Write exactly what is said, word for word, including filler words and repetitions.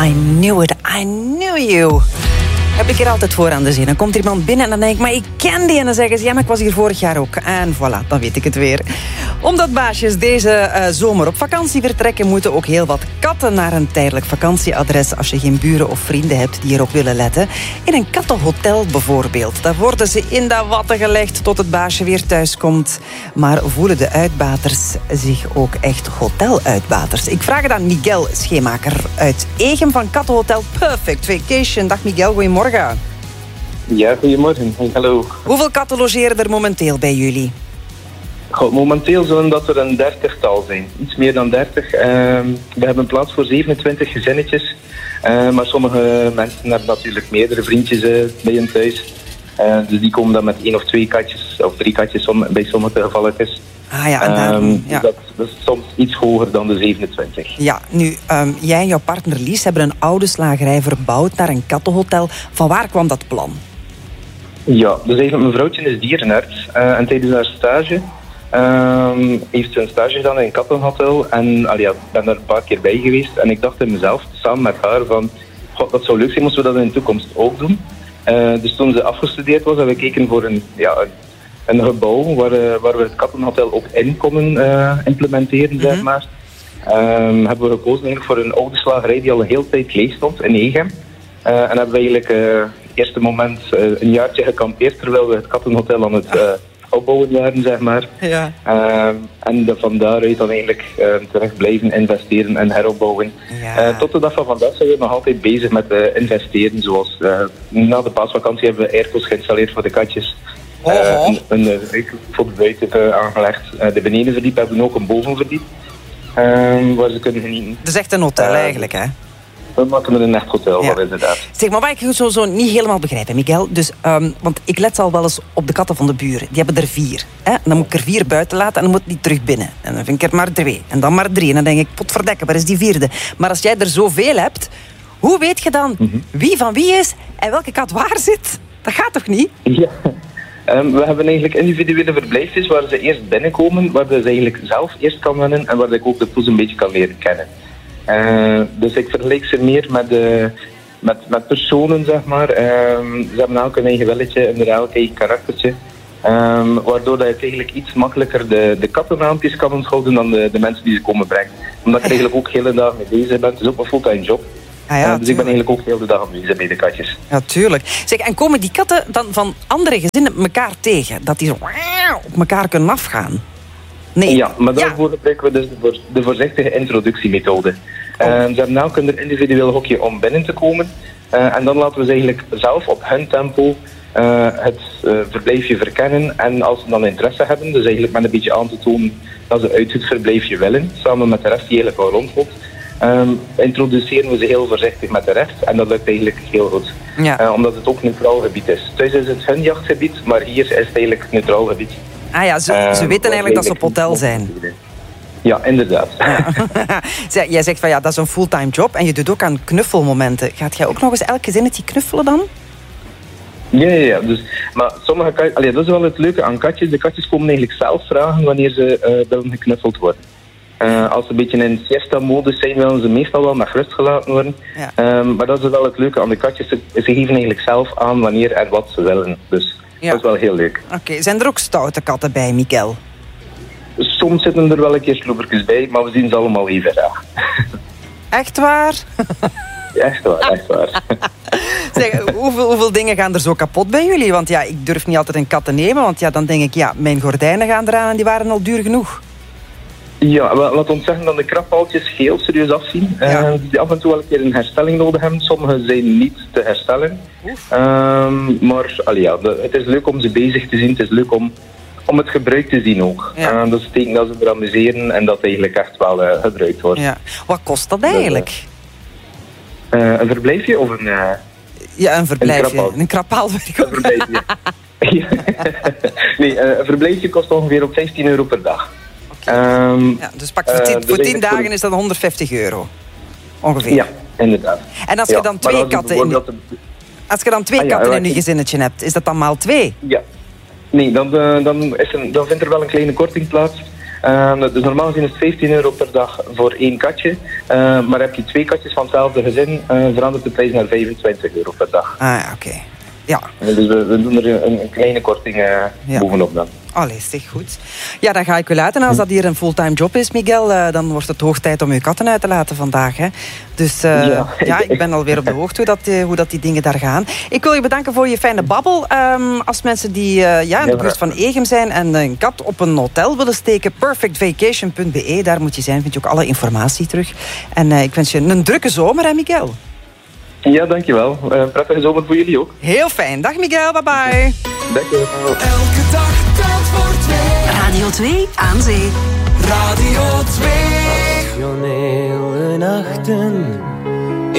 I knew it, I knew you. Heb ik er altijd voor aan de zin. Dan komt er iemand binnen en dan denk ik, maar ik ken die. En dan zeggen ze, ja, maar ik was hier vorig jaar ook. En voilà, dan weet ik het weer. Omdat baasjes deze uh, zomer op vakantie vertrekken, moeten ook heel wat katten naar een tijdelijk vakantieadres als je geen buren of vrienden hebt die erop willen letten. In een kattenhotel bijvoorbeeld. Daar worden ze in dat watten gelegd tot het baasje weer thuis komt. Maar voelen de uitbaters zich ook echt hoteluitbaters? Ik vraag het aan Miguel Scheemaker uit Egem van Kattenhotel Perfect Vacation. Dag Miguel, goedemorgen. Ja, goedemorgen. Hallo. Hoeveel katten logeren er momenteel bij jullie? Goed, momenteel zullen dat er een dertigtal zijn. Iets meer dan dertig. Uh, we hebben plaats voor zevenentwintig gezinnetjes. Uh, maar sommige mensen hebben natuurlijk meerdere vriendjes uh, bij hun thuis. Uh, dus die komen dan met één of twee katjes, of drie katjes bij sommige gevalletjes. Ah ja, en daarom, um, ja. dat, dat is soms iets hoger dan de zevenentwintig. Ja, nu, um, jij en jouw partner Lies hebben een oude slagerij verbouwd naar een kattenhotel. Van waar kwam dat plan? Ja, dus eigenlijk mijn vrouwtje is dierenarts. Uh, en tijdens haar stage um, heeft ze een stage gedaan in een kattenhotel. En allee, ja, ik ben daar een paar keer bij geweest. En ik dacht in mezelf, samen met haar, van... God, dat zou leuk zijn, moesten we dat in de toekomst ook doen. Uh, dus toen ze afgestudeerd was, hebben we gekeken voor een... Ja, een gebouw waar, uh, waar we het kattenhotel ook in konden uh, implementeren, mm-hmm. zeg maar. Um, hebben we gekozen eigenlijk voor een oude slagerij die al een hele tijd leeg stond in Egem. Uh, en hebben we eigenlijk uh, het eerste moment uh, een jaartje gekampeerd terwijl we het kattenhotel aan het uh, opbouwen waren, zeg maar. Ja. Uh, en de, van daaruit dan eigenlijk uh, terug blijven investeren en heropbouwen. Ja. Uh, tot de dag van vandaag zijn we nog altijd bezig met uh, investeren. Zoals uh, na de paasvakantie hebben we airco's geïnstalleerd voor de katjes. Uh, een een uh, voor de buiten uh, aangelegd. Uh, de benedenverdiep hebben we ook een bovenverdiep. Uh, waar ze kunnen genieten. Het is echt een hotel uh, eigenlijk, hè? We maken er een echt hotel ja. van, inderdaad. Zeg, maar wat ik zo, zo niet helemaal begrijp, hè, Miguel. Dus, um, want ik let al wel eens op de katten van de buren. Die hebben er vier. Hè? En dan moet ik er vier buiten laten en dan moet die terug binnen. En dan vind ik er maar twee. En dan maar drie. En dan denk ik, potverdekken, waar is die vierde? Maar als jij er zoveel hebt, hoe weet je dan mm-hmm. wie van wie is en welke kat waar zit? Dat gaat toch niet? Ja. Um, we hebben eigenlijk individuele verblijfjes waar ze eerst binnenkomen, waar ze eigenlijk zelf eerst kan wennen en waar ik ook de poes een beetje kan leren kennen. Uh, dus ik vergelijk ze meer met, uh, met, met personen, zeg maar. Um, ze hebben elk een eigen welletje en elk eigen karaktertje. Um, waardoor dat je eigenlijk iets makkelijker de, de kattenraampjes kan onthouden dan de, de mensen die ze komen brengen. Omdat ik eigenlijk ook hele dag mee bezig ben. Het is ook een fulltime job. Ah ja, uh, dus ik ben eigenlijk ook heel de dag aanwezig bij de katjes. Ja, tuurlijk. Zeg, en komen die katten dan van andere gezinnen elkaar tegen? Dat die zo op elkaar kunnen afgaan? Nee. Ja, maar daarvoor ja. gebruiken we dus de, voor, de voorzichtige introductiemethode. Oh. Uh, ze hebben elk een individueel hokje om binnen te komen. Uh, en dan laten we ze eigenlijk zelf op hun tempo uh, het uh, verblijfje verkennen. En als ze dan interesse hebben, dus eigenlijk met een beetje aan te tonen dat ze uit het verblijfje willen, samen met de rest die eigenlijk al rondloopt, Um, introduceren we ze heel voorzichtig met de rest en dat lukt eigenlijk heel goed. Ja. Uh, omdat het ook neutraal gebied is. Thuis is het hun jachtgebied, maar hier is het eigenlijk neutraal gebied. Ah ja, ze, uh, ze weten eigenlijk dat ze op hotel zijn. Ja, inderdaad. Ja. Jij zegt van ja, dat is een fulltime job en je doet ook aan knuffelmomenten. Gaat jij ook nog eens elk gezinnetje knuffelen dan? Ja, ja, ja. Dus, maar sommige katjes, allee, dat is wel het leuke aan katjes. De katjes komen eigenlijk zelf vragen wanneer ze uh, willen geknuffeld worden. Uh, als ze een beetje in siesta-modus zijn, willen ze meestal wel met rust gelaten worden. Ja. Um, maar dat is wel het leuke aan de katjes. Ze, ze geven eigenlijk zelf aan wanneer en wat ze willen. Dus ja. dat is wel heel leuk. Oké, okay. Zijn er ook stoute katten bij, Miguel? Soms zitten er wel een keer sloebertjes bij, maar we zien ze allemaal even graag. Echt waar? Echt waar, echt waar. Zeg, hoeveel, hoeveel dingen gaan er zo kapot bij jullie? Want ja, ik durf niet altijd een kat te nemen, want ja, dan denk ik, ja, mijn gordijnen gaan eraan en die waren al duur genoeg. Ja, laat ons zeggen dat de krabbaaltjes heel serieus afzien. Ja. Uh, die af en toe wel een keer een herstelling nodig hebben. Sommige zijn niet te herstellen. Um, maar allee, ja, de, het is leuk om ze bezig te zien. Het is leuk om, om het gebruik te zien ook. Ja. Uh, dat is teken dat ze er amuseren en dat eigenlijk echt wel uh, gebruikt wordt. Ja. Wat kost dat eigenlijk? Uh, uh, een verblijfje of een... Uh, ja, een verblijfje. Een krabbaal. Een verblijfje. Nee, uh, een verblijfje kost ongeveer op vijftien euro per dag. Um, ja, dus pak voor tien, uh, voor tien dagen voor... is dat honderdvijftig euro. Ongeveer. Ja, inderdaad. En als je ja, dan twee als katten in, de... als je dan twee ah, ja, katten in je gezinnetje hebt, is dat dan maal twee? Ja. Nee, dan, uh, dan, is een, dan vindt er wel een kleine korting plaats. Uh, dus normaal gezien is het vijftien euro per dag voor één katje. Uh, maar heb je twee katjes van hetzelfde gezin, uh, verandert de prijs naar vijfentwintig euro per dag. Ah, oké. Okay. Ja. Dus we, we doen er een, een kleine korting uh, ja. bovenop dan. Allee, zeg goed. Ja, dan ga ik u laten. Als dat hier een fulltime job is, Miguel, uh, dan wordt het hoog tijd om uw katten uit te laten vandaag. Hè. Dus uh, ja. ja, ik ben alweer op de hoogte hoe, dat, uh, hoe dat die dingen daar gaan. Ik wil je bedanken voor je fijne babbel. Um, als mensen die uh, ja, in de buurt van Egem zijn en een kat op een hotel willen steken, perfect vacation punt b e, daar moet je zijn, vind je ook alle informatie terug. En uh, ik wens je een drukke zomer, hè, Miguel? Ja, dankjewel. Uh, prettige zomer voor jullie ook. Heel fijn. Dag Miguel, bye bye. Dankjewel. Elke dag telt voor twee. Radio twee aan zee. Radio twee. Passionele nachten